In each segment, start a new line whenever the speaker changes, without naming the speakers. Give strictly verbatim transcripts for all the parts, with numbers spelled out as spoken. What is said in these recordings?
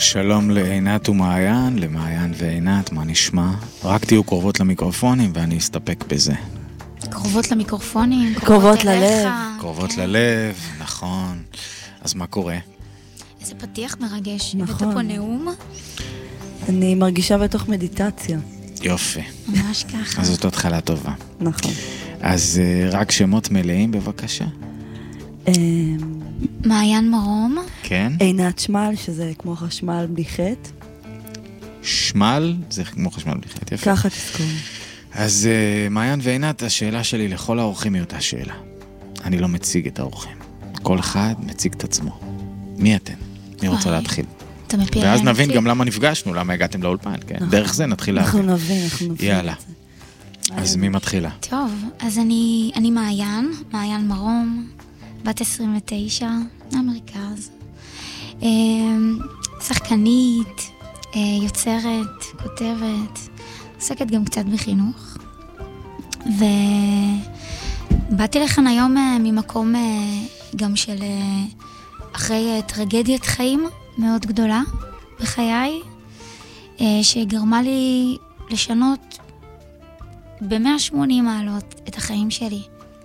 שלום לעינת ומעיין, למעיין ועינת, מה נשמע? רק תהיו קרובות למיקרופונים ואני אסתפק בזה.
קרובות למיקרופונים,
קרובות ללב.
קרובות ללב, נכון. אז מה קורה?
איזה פתיח מרגש.
נכון.
הבאת פה נאום?
אני מרגישה בתוך מדיטציה.
יופי.
ממש ככה.
אז זאת התחלה טובה.
נכון.
אז uh, רק שמות מלאים בבקשה.
מעיין מרום.
כן.
עינת שמל, שזה כמו חשמל בלי חטא.
שמל, זה כמו חשמל בלי חטא, יפה.
ככה תזכור.
אז uh, מעיין ועינת, השאלה שלי לכל האורחים היא אותה שאלה. אני לא מציג את האורחים. כל אחד מציג את עצמו. מי אתם? מי רוצה להתחיל?
אתה מפיע
ואז
להם
נבין
אותי.
גם למה נפגשנו, למה הגעתם לאולפן, כן?
נכון.
דרך זה נתחיל
אנחנו
להבין.
נבין, אנחנו נבין.
יאללה.
את זה.
אז מי מתחילה?
טוב, אז אני, אני מעיין, מעיין מרום, בת עשרים ותשע, מהמרכז. אה, שחקנית, אה, יוצרת, כותבת, עוסקת גם קצת בחינוך. ובאתי לכאן היום אה, ממקום אה, גם של אה, אחרי אה, טרגדיית חיים מאוד גדולה בחיי, אה, שגרמה לי לשנות ב-מאה ושמונים מעלות את החיים שלי.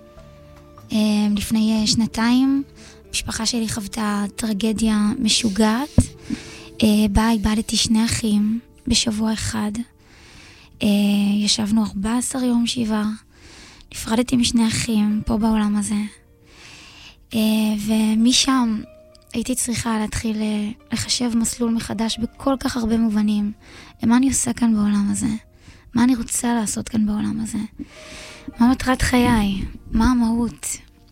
לפני שנתיים, המשפחה שלי חוותה טרגדיה משוגעת. בה איבדתי שני אחים בשבוע אחד. ישבנו ארבעה עשר יום שבעה. נפרדתי משני אחים פה בעולם הזה. ומשם הייתי צריכה להתחיל לחשב מסלול מחדש בכל כך הרבה מובנים. מה אני עושה כאן בעולם הזה? מה אני רוצה לעשות כאן בעולם הזה? מה מטרת חיי? מה המהות?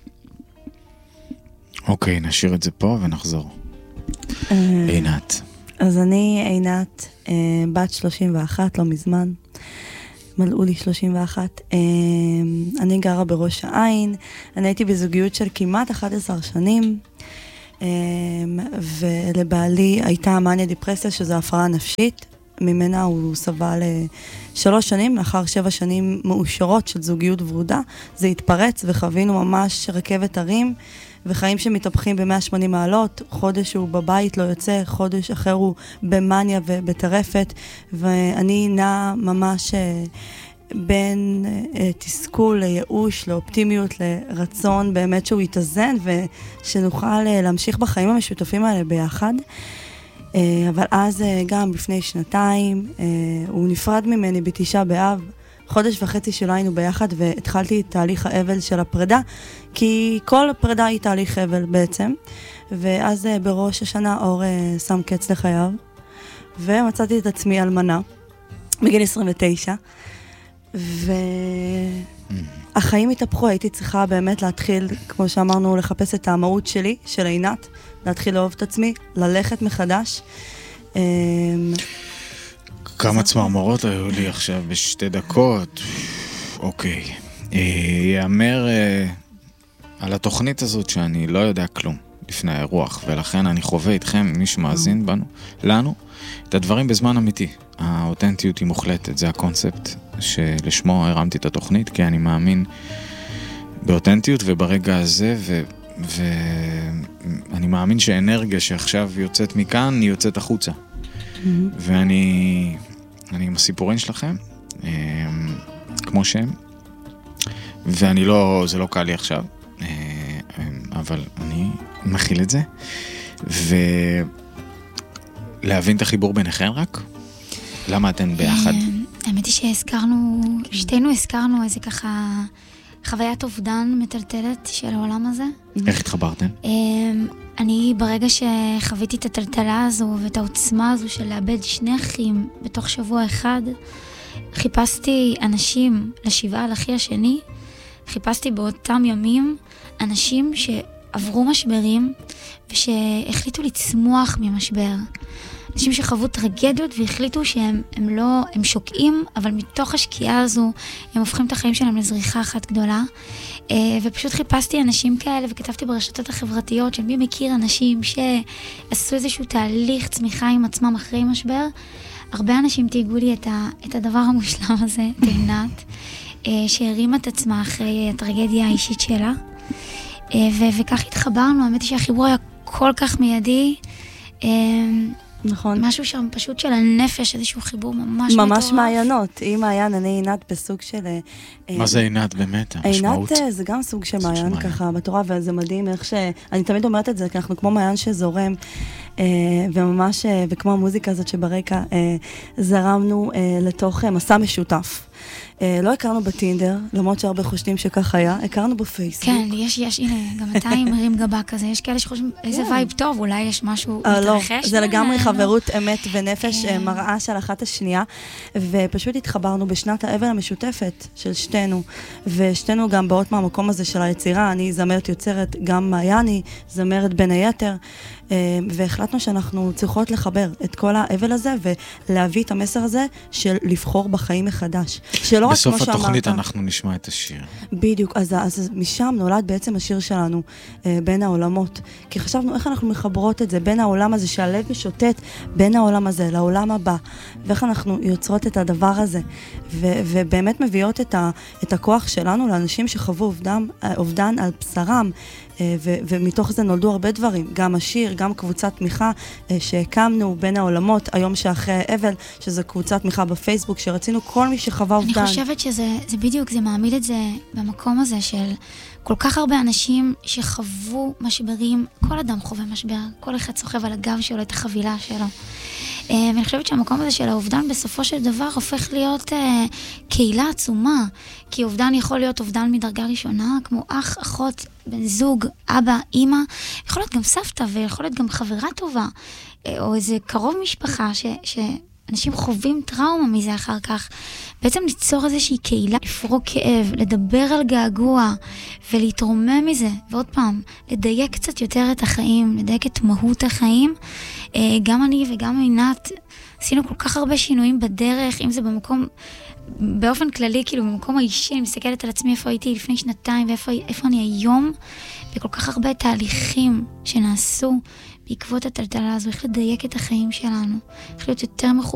אוקיי, נשאיר את זה פה ונחזור. עינת.
אז אני עינת, אה, בת שלושים ואחת, לא מזמן. מלאו לי שלושים ואחת. אה, אני גרה בראש העין. אני הייתי בזוגיות של כמעט אחת עשרה שנים. אה, ולבעלי הייתה מניה דיפרסיה, שזו הפרעה נפשית. ממנה הוא סבל שלוש שנים, לאחר שבע שנים מאושרות של זוגיות ורודה. זה התפרץ וחווינו ממש רכבת הרים, וחיים שמתהפכים ב-מאה ושמונים מעלות. חודש הוא בבית לא יוצא, חודש אחר הוא במניה ובטרפת, ואני נעה ממש בין תסכול לייאוש, לאופטימיות, לרצון באמת שהוא יתאזן, ושנוכל להמשיך בחיים המשותפים האלה ביחד. אבל אז גם לפני שנתיים הוא נפרד ממני בתשעה באב, חודש וחצי שלא היינו ביחד, והתחלתי את תהליך האבל של הפרידה, כי כל הפרידה היא תהליך אבל בעצם. ואז בראש השנה אור שם קץ לחייו, ומצאתי את עצמי אלמנה בגיל עשרים ותשע, והחיים התהפכו. הייתי צריכה באמת להתחיל, כמו שאמרנו, לחפש את המהות שלי, של עינת, להתחיל לאהוב את עצמי, ללכת מחדש.
כמה צמרמורות היו לי עכשיו בשתי דקות. אוקיי. יאמר על התוכנית הזאת שאני לא יודע כלום לפני האירוח, ולכן אני חווה איתכם, מי שמאזין בנו, לנו, את הדברים בזמן אמיתי. האותנטיות היא מוחלטת, זה הקונספט שלשמו הרמתי את התוכנית, כי אני מאמין באותנטיות וברגע הזה, ו... ואני מאמין שהאנרגיה שעכשיו יוצאת מכאן, היא יוצאת החוצה. Mm-hmm. ואני אני עם הסיפורים שלכם, כמו שהם, ואני לא, זה לא קל לי עכשיו, אבל אני מכיל את זה, ולהבין את החיבור ביניכם רק, למה אתן ביחד?
האמת היא שהזכרנו, שתינו הזכרנו איזה ככה חוויית אובדן מטלטלת של העולם הזה.
איך התחברתם?
אני ברגע שחוויתי את הטלטלה הזו ואת העוצמה הזו של לאבד שני אחים בתוך שבוע אחד, חיפשתי אנשים לשבעה על אחי השני, חיפשתי באותם ימים אנשים שעברו משברים ושהחליטו לצמוח ממשבר. אנשים שחוו טרגדיות והחליטו שהם הם לא, הם שוקעים, אבל מתוך השקיעה הזו הם הופכים את החיים שלהם לזריחה אחת גדולה. ופשוט חיפשתי אנשים כאלה וכתבתי ברשתות החברתיות של מי מכיר אנשים שעשו איזשהו תהליך צמיחה עם עצמם אחרי משבר. הרבה אנשים תיגעו לי את, ה, את הדבר המושלם הזה, את עינת, שהרימה את עצמה אחרי הטרגדיה האישית שלה. ו- וכך התחברנו, האמת היא שהחיבור היה כל כך מיידי.
נכון.
משהו שם פשוט של הנפש, איזשהו חיבור ממש מטורף.
ממש מעיינות. היא מעיין, אני עינת בסוג של...
מה זה עינת באמת? המשמעות?
עינת זה גם סוג של מעיין ככה, מטורף, וזה מדהים איך ש... אני תמיד אומרת את זה, כי אנחנו כמו מעיין שזורם, וממש, וכמו המוזיקה הזאת שברקע, זרמנו לתוך מסע משותף. לא הכרנו בטינדר, למרות שהרבה חושבים שכך היה, הכרנו בפייסבוק.
כן, יש, יש, הנה, גם אתה עם מרים גבה כזה, יש כאלה שחושבים, איזה וייב טוב, אולי יש משהו מתרחש.
לא, זה לגמרי חברות אמת ונפש, מראה של אחת השנייה, ופשוט התחברנו בשנת האבל המשותפת של שתינו, ושתינו גם באות מהמקום הזה של היצירה, אני זמרת יוצרת, גם מעייני, זמרת בין היתר, והחלטנו שאנחנו צריכות לחבר את כל האבל הזה, ולהביא את המסר הזה של לבחור בחיים מחדש.
בסוף התוכנית אנחנו נשמע את השיר.
בדיוק, אז, אז משם נולד בעצם השיר שלנו, בין העולמות. כי חשבנו איך אנחנו מחברות את זה, בין העולם הזה שהלב משוטט, בין העולם הזה לעולם הבא, ואיך אנחנו יוצרות את הדבר הזה, ו- ובאמת מביאות את, ה- את הכוח שלנו לאנשים שחוו אובדן, אובדן על בשרם, ו- ומתוך זה נולדו הרבה דברים, גם השיר, גם קבוצת תמיכה שהקמנו בין העולמות, היום שאחרי אבל, שזה קבוצת תמיכה בפייסבוק, שרצינו כל מי שחווה אובדן.
אני חושבת שזה זה בדיוק, זה מעמיד את זה במקום הזה של כל כך הרבה אנשים שחוו משברים, כל אדם חווה משבר, כל אחד סוחב על הגב שלו את החבילה שלו. ואני חושבת שהמקום הזה של האובדן בסופו של דבר הופך להיות אה, קהילה עצומה, כי אובדן יכול להיות אובדן מדרגה ראשונה, כמו אח, אחות, בן זוג, אבא, אמא, יכול להיות גם סבתא ויכול להיות גם חברה טובה, אה, או איזה קרוב משפחה ש... ש... אנשים חווים טראומה מזה אחר כך. בעצם ליצור איזושהי קהילה, לפרוק כאב, לדבר על געגוע ולהתרומם מזה. ועוד פעם, לדייק קצת יותר את החיים, לדייק את מהות החיים. גם אני וגם עינת עשינו כל כך הרבה שינויים בדרך, אם זה במקום, באופן כללי, כאילו במקום האישי, אני מסתכלת על עצמי איפה הייתי לפני שנתיים ואיפה איפה אני היום, וכל כך הרבה תהליכים שנעשו בעקבות הטלטלה הזו, איך לדייק את החיים שלנו, איך להיות יותר מחוברים.